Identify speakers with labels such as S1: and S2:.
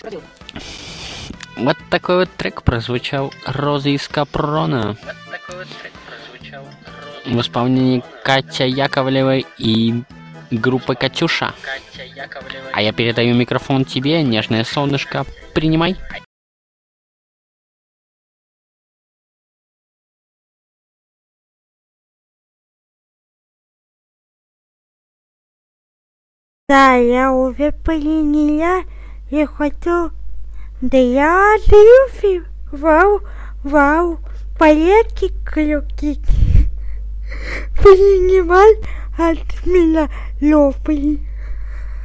S1: Вот такой вот трек прозвучал «Розы из Капрона» в исполнении Катя Яковлевой и группы «Катюша». А я передаю микрофон тебе, нежное солнышко. Принимай.
S2: Да, я уже приняла и хочу. Да я люблю. Вау, вау, порядки крутить. Принимай от меня любви.